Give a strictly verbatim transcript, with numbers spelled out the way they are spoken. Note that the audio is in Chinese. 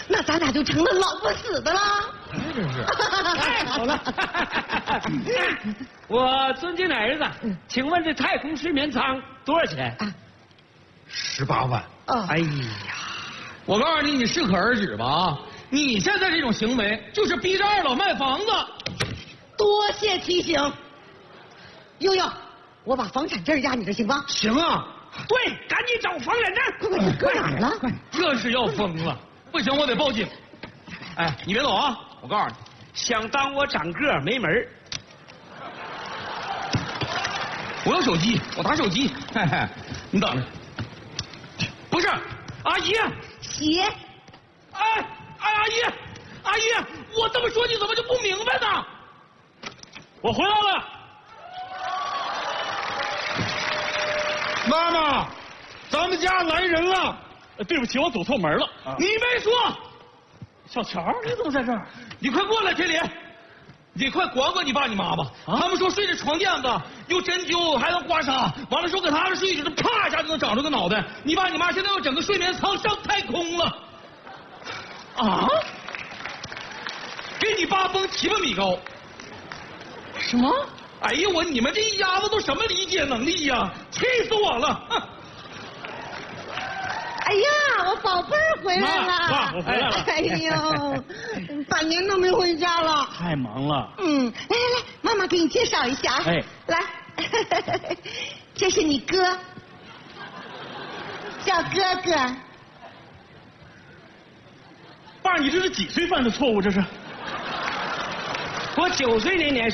那咱俩就成了老不死的了。 真是太好了！我尊敬的儿子，请问这太空睡眠舱多少钱？ 十八万。 哦， 哎呀， 我告诉你，你适可而止吧啊！你现在这种行为就是逼着二老卖房子。 多谢提醒。悠悠，我把房产证压你这行吗？ 行啊， 对，赶紧找房产证。 快快，你搁哪儿了？快！ 这是要疯了！不行，我得报警。哎，你别走啊！我告诉你， 想当我长个儿没门儿。 我有手机，我打手机。嘿嘿，你等着。不是，阿姨。 鞋。 哎哎，阿姨，阿姨，我这么说你怎么就不明白呢？ 我回来了。 妈妈，咱们家来人了。 呃对不起，我走错门了。啊、 你没说。 小乔，你怎么在这儿？ 你快过来，天林。你快管管你爸你妈吧。啊、他们说睡这床垫子有针灸，还能刮痧。完了说给他们睡一觉，啪一下就能长出个脑袋。你爸你妈现在要整个睡眠舱上太空了。啊？给你爸崩七八米高。 什么？ 哎呀，我你们这一家子都什么理解能力呀？气死我了！哼。 哎呀，我宝贝儿回来了！ 妈，我回来了。 哎呦，半年都没回家了。 太忙了。 嗯，来来来，妈妈给你介绍一下。 哎， 来，这是你哥，叫哥哥。 爸，你这是几岁犯的错误？这是？我九岁那年